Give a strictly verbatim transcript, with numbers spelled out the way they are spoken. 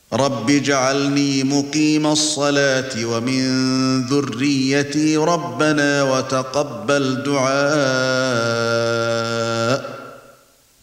رب اجعلني مقيم الصلاة ومن ذريتي ربنا وتقبل دعاء